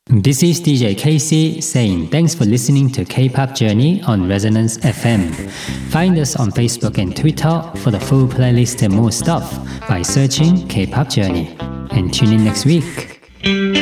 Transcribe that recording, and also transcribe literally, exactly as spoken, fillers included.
This is D J K C saying thanks for listening to K-Pop Journey on Resonance F M. Find us on Facebook and Twitter for the full playlist and more stuff by searching K-Pop Journey. And tune in next week.